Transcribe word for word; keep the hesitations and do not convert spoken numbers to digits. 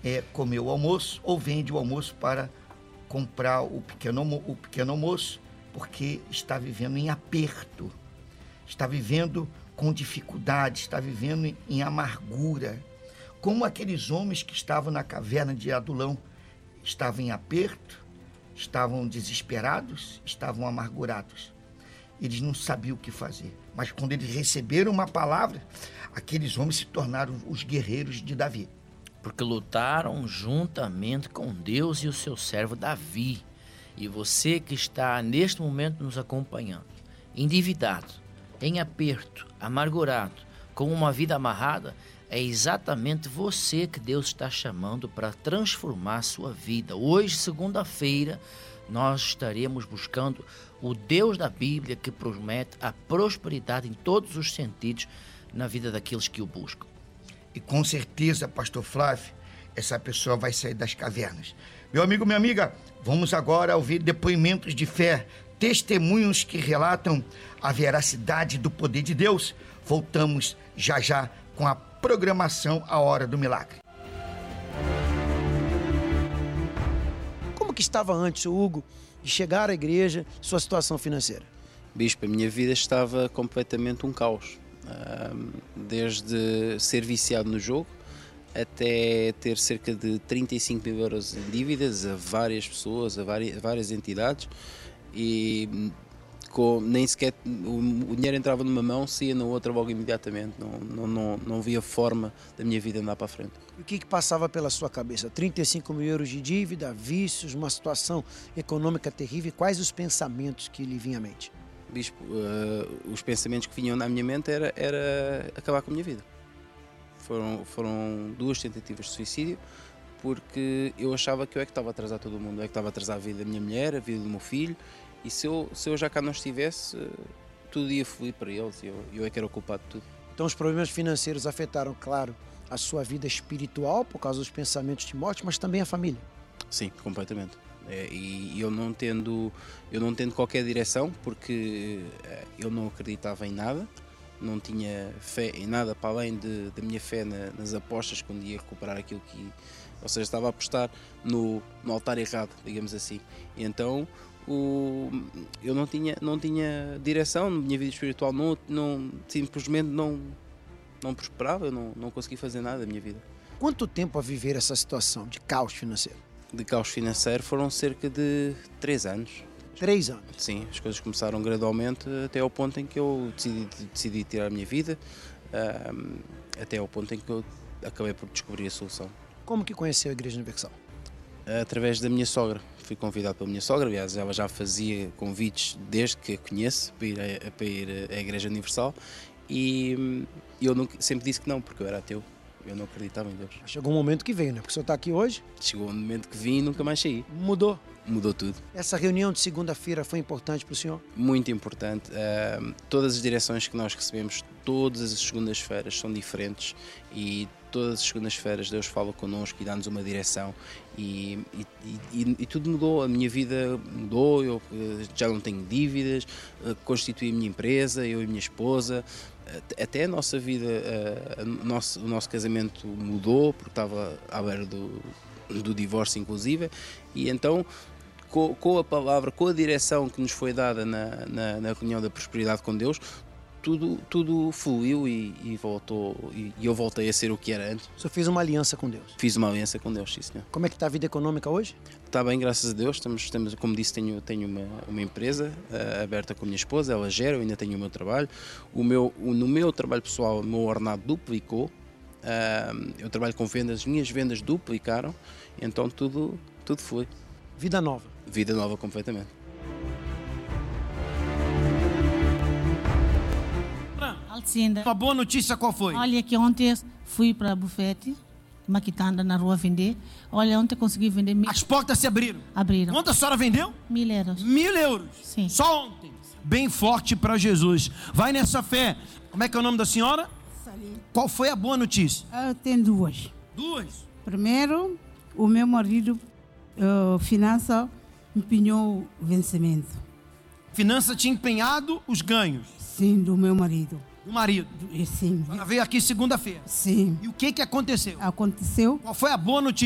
é, comer o almoço ou vende o almoço para comprar o pequeno, o pequeno almoço, porque está vivendo em aperto, está vivendo com dificuldade, está vivendo em, em amargura. Como aqueles homens que estavam na caverna de Adulão estavam em aperto, estavam desesperados, estavam amargurados. Eles não sabiam o que fazer. Mas quando eles receberam uma palavra, aqueles homens se tornaram os guerreiros de Davi. Porque lutaram juntamente com Deus e o seu servo Davi. E você que está neste momento nos acompanhando, endividado, em aperto, amargurado, com uma vida amarrada, é exatamente você que Deus está chamando para transformar a sua vida. Hoje, segunda-feira, nós estaremos buscando o Deus da Bíblia que promete a prosperidade em todos os sentidos na vida daqueles que o buscam. E com certeza, pastor Flávio, essa pessoa vai sair das cavernas. Meu amigo, minha amiga, vamos agora ouvir depoimentos de fé, testemunhos que relatam a veracidade do poder de Deus. Voltamos já já com a programação A Hora do Milagre. Como que estava antes o Hugo de chegar à igreja, sua situação financeira? Bispo, a minha vida estava completamente um caos. Desde ser viciado no jogo até ter cerca de trinta e cinco mil euros em dívidas a várias pessoas, a várias, a várias entidades, e com, nem sequer o, o dinheiro entrava numa mão, saía na outra logo imediatamente. Não, não, não, não via forma da minha vida andar para a frente. E o que, que passava pela sua cabeça? trinta e cinco mil euros de dívida, vícios, uma situação econômica terrível. Quais os pensamentos que lhe vinham à mente? Bispo, uh, os pensamentos que vinham na minha mente era, era acabar com a minha vida. Foram, foram duas tentativas de suicídio, porque eu achava que eu é que estava a atrasar todo mundo, eu é que estava a atrasar a vida da minha mulher, a vida do meu filho, e se eu, se eu já cá não estivesse, uh, tudo ia fluir para eles, e eu, eu é que era o culpado de tudo. Então os problemas financeiros afetaram, claro, a sua vida espiritual, por causa dos pensamentos de morte, mas também a família? Sim, completamente. É, e eu não tendo eu não tendo qualquer direção, porque eu não acreditava em nada, não tinha fé em nada para além de, da minha fé na, nas apostas, quando ia recuperar aquilo que, ou seja, estava a apostar no, no altar errado, digamos assim. E então o, eu não tinha não tinha direção na minha vida espiritual, não, não simplesmente não não prosperava, eu não não conseguia fazer nada da minha vida. Quanto tempo a viver essa situação de caos financeiro? De caos financeiro foram cerca de três anos. Três anos? Sim, as coisas começaram gradualmente até ao ponto em que eu decidi, decidi tirar a minha vida, um, até ao ponto em que eu acabei por descobrir a solução. Como que conheceu a Igreja Universal? Através da minha sogra. Fui convidado pela minha sogra, aliás, ela já fazia convites desde que a conheço para ir, a, para ir à Igreja Universal, e eu nunca, sempre disse que não, porque eu era ateu. Eu não acreditava em Deus. Chegou um momento que veio, né? Porque o senhor está aqui hoje? Chegou um momento que vim e nunca mais saí. Mudou? Mudou tudo. Essa reunião de segunda-feira foi importante para o senhor? Muito importante. Uh, todas as direções que nós recebemos, todas as segundas-feiras são diferentes, e todas as segundas-feiras Deus fala connosco e dá-nos uma direção, e, e, e, e tudo mudou. A minha vida mudou, eu já não tenho dívidas, constituí a minha empresa, eu e a minha esposa. Até a nossa vida, a, a nosso, o nosso casamento mudou, porque estava à beira do, do divórcio inclusive, e então com, com a palavra, com a direção que nos foi dada na, na, na reunião da prosperidade com Deus, tudo, tudo fluiu e, e voltou, e, e eu voltei a ser o que era antes. O senhor fez uma aliança com Deus? Fiz uma aliança com Deus, sim, senhor. Como é que está a vida econômica hoje? Está bem, graças a Deus. Estamos, estamos, como disse, tenho, tenho uma, uma empresa uh, aberta com a minha esposa, ela gera, eu ainda tenho o meu trabalho. O meu, o, no meu trabalho pessoal, o meu ordenado duplicou. Uh, eu trabalho com vendas, as minhas vendas duplicaram, então tudo, tudo foi. Vida nova? Vida nova completamente. Alcinda. Uma boa notícia qual foi? Olha, que ontem fui para a bufete, uma quitanda na rua vender. Olha, ontem consegui vender mil. As portas se abriram? Abriram. Quanto a senhora vendeu? Mil euros. Mil euros? Sim. Só ontem. Bem forte para Jesus. Vai nessa fé. Como é que é o nome da senhora? Salim. Qual foi a boa notícia? Eu tenho duas. Duas? Primeiro, o meu marido, uh, finança, empenhou o vencimento. Finança tinha empenhado os ganhos? Sim, do meu marido. Do marido? Sim. Ela veio aqui segunda-feira? Sim. E o que que aconteceu? Aconteceu. Qual foi a boa notícia?